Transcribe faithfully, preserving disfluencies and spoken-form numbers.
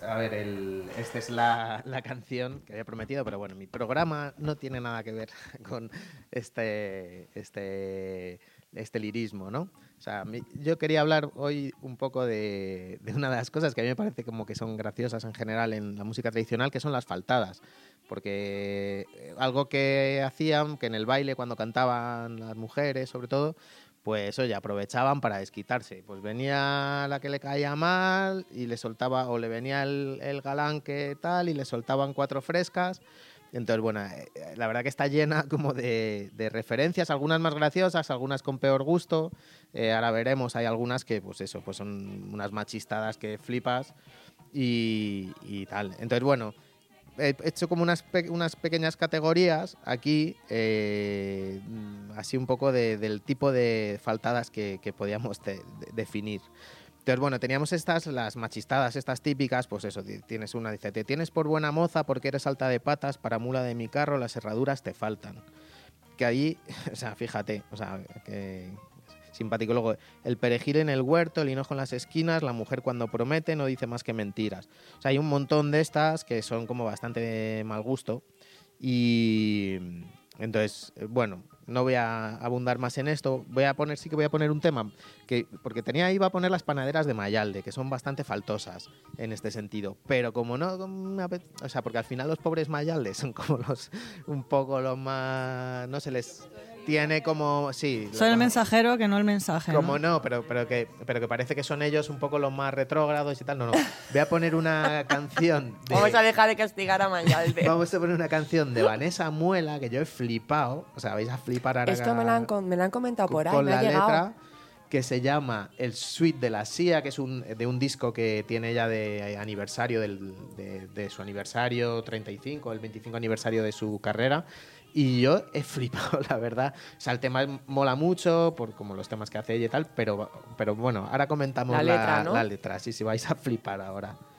a ver, el, esta es la, la canción que había prometido, pero bueno, mi programa no tiene nada que ver con este, este, este lirismo, ¿no? O sea, mi, yo quería hablar hoy un poco de, de una de las cosas que a mí me parece como que son graciosas en general en la música tradicional, que son las faltadas. Porque algo que hacían, que en el baile cuando cantaban las mujeres, sobre todo, pues oye, aprovechaban para desquitarse. Pues venía la que le caía mal y le soltaba, o le venía el, el galán que tal y le soltaban cuatro frescas. Entonces, bueno, eh, la verdad que está llena como de, de referencias, algunas más graciosas, algunas con peor gusto. Eh, ahora veremos, hay algunas que, pues eso, pues son unas machistadas que flipas y, y tal. Entonces, bueno, he hecho como unas, pe unas pequeñas categorías aquí, eh, así un poco de, del tipo de faltadas que, que podíamos de, de definir. Entonces, bueno, teníamos estas, las machistadas, estas típicas, pues eso, tienes una, dice, te tienes por buena moza porque eres alta de patas, para mula de mi carro las herraduras te faltan. Que ahí, o sea, fíjate, o sea, que simpático. Luego, el perejil en el huerto, el hinojo en las esquinas, la mujer cuando promete no dice más que mentiras. O sea, hay un montón de estas que son como bastante de mal gusto. Y entonces, bueno, no voy a abundar más en esto. Voy a poner, sí que voy a poner un tema, que porque tenía iba a poner las panaderas de Mayalde, que son bastante faltosas en este sentido. Pero como no, o sea, porque al final los pobres Mayaldes son como los, un poco los más, no se les... Tiene como, sí. Soy el mensajero que no el mensaje. Como no, no, pero, pero, que, pero que parece que son ellos un poco los más retrógrados y tal. No, no. Voy a poner una canción. De, Vamos a dejar de castigar a Mayalde. Vamos a poner una canción de Vanessa Muela que yo he flipado. O sea, vais a flipar ahora. Esto me lo han, me lo han comentado por ahí. Con me la ha llegado. letra que se llama El Suite de la S I A, que es un, de un disco que tiene ella de aniversario, del, de, de su aniversario treinta y cinco, el veinticinco aniversario de su carrera. Y yo he flipado, la verdad. O sea, el tema mola mucho, por como los temas que hace ella y tal, pero, pero bueno, ahora comentamos la letra, la, ¿no? la letra. Sí, sí, vais a flipar ahora.